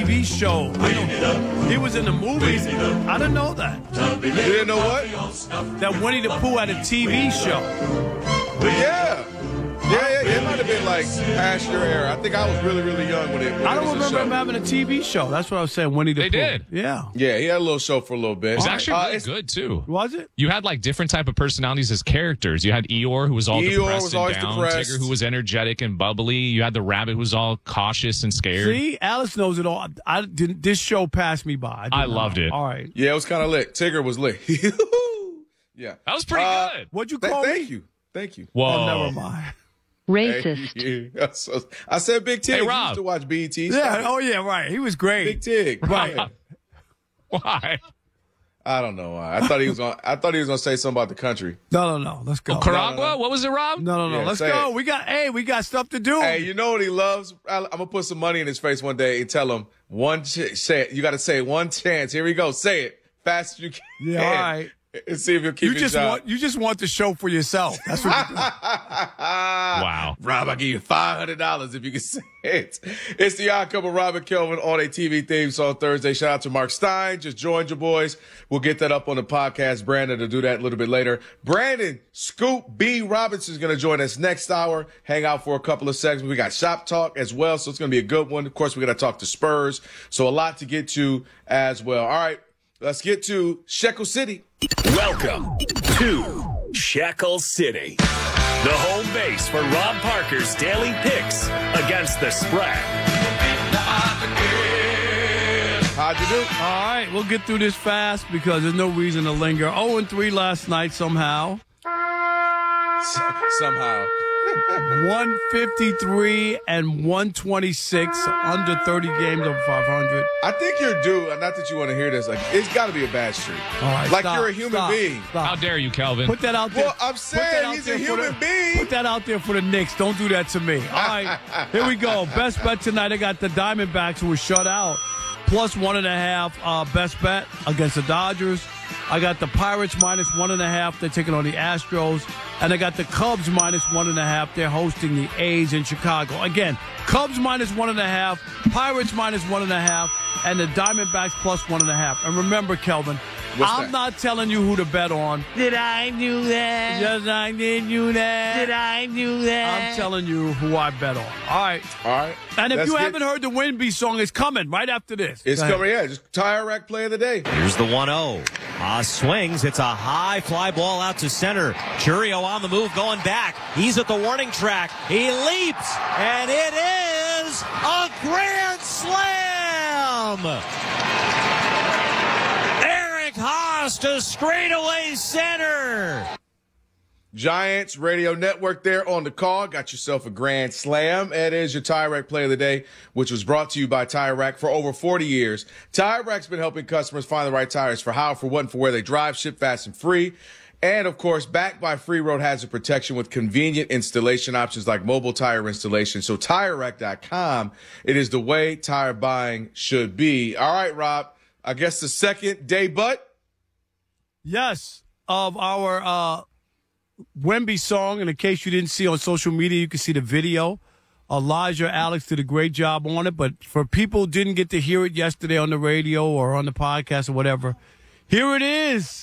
TV show. I know he was in the movies. I didn't know that. You didn't know what? That Winnie the Pooh had a TV show. Yeah. It might have been like past your era. I think I was really, really young when it was I don't a remember show. him having a TV show. That's what I was saying. Winnie the Pooh. They did. Yeah. Yeah, he had a little show for a little bit. It was actually really good, too. Was it? You had, like, different type of personalities as characters. You had Eeyore, who was all depressed was and always down. depressed. Tigger, who was energetic and bubbly. You had the rabbit, who was all cautious and scared. See, Alice knows it all. This show passed me by. I loved it. All right. Yeah, it was kind of lit. Tigger was lit. Yeah. That was pretty good. What'd you call me? Thank you. Whoa. Oh, never mind. Racist. I said Big Tig. Hey, You Rob. used to watch BET. Yeah. Oh, yeah. Right. He was great. Big Tig. Right. Why? I don't know why. I thought he was gonna say something about the country. No. Let's go. Caragua? What was it, Rob? No. Yeah, Let's say go. it. We got stuff to do. Hey, you know what he loves? I'm gonna put some money in his face one day and tell him say it. You got to say it one chance. Here we go. Say it fast as you can. Yeah, all right. And see if he'll keep his job. You just want the show for yourself. That's what you do. Wow. Rob, I'll give you $500 if you can say it. It's the Odd Couple, Rob and Kelvin on a TV theme song Thursday. Shout out to Mark Stein. Just joined your boys. We'll get that up on the podcast. Brandon will do that a little bit later. Brandon Scoop B. Robinson is going to join us next hour. Hang out for a couple of segments. We got Shop Talk as well, so it's going to be a good one. Of course, we're going to talk to Spurs. So a lot to get to as well. All right, let's get to Shekel City. Welcome to Shekel City, the home base for Rob Parker's daily picks against the spread. How'd you do? All right, we'll get through this fast because there's no reason to linger. 0-3 last night somehow. Somehow. 153 and 126, under 30 games over 500. I think you're due. Not that you want to hear this. Like, it's got to be a bad streak. All right, like stop, you're a human being. Stop. How dare you, Kelvin? Put that out there. Well, I'm Put that saying out he's there a for human the- being. Put that out there for the Knicks. Don't do that to me. All right, here we go. Best bet tonight. I got the Diamondbacks who were shut out. Plus 1.5 best bet against the Dodgers. I got the Pirates minus 1.5. They're taking on the Astros. And I got the Cubs minus 1.5. They're hosting the A's in Chicago. Again, Cubs minus 1.5, Pirates minus 1.5, and the Diamondbacks plus 1.5. And remember, Kelvin, What's I'm that? not telling you who to bet on. Did I do that? Yes, I did do that. Did I do that? I'm telling you who I bet on. All right. All right. And if Let's you get- haven't heard the Winby song, it's coming right after this. It's Go ahead. coming, yeah. Just tire rack play of the day. Here's the 1-0. Swings. It's a high fly ball out to center. Churio on the move, going back. He's at the warning track. He leaps, and it is a grand slam. Eric Haas to straightaway center. Giants Radio Network there on the call. Got yourself a grand slam. It is your Tire Rack Play of the Day, which was brought to you by Tire Rack for over 40 years. Tire Rack's been helping customers find the right tires for how, for what, and for where they drive, ship fast and free. And, of course, backed by Free Road Hazard Protection with convenient installation options like mobile tire installation. So TireRack.com, it is the way tire buying should be. All right, Rob, I guess the second day but. Yes, of our Wemby song. And in case you didn't see on social media, you can see the video. Elijah Alex did a great job on it. But for people who didn't get to hear it yesterday on the radio or on the podcast or whatever, here it is.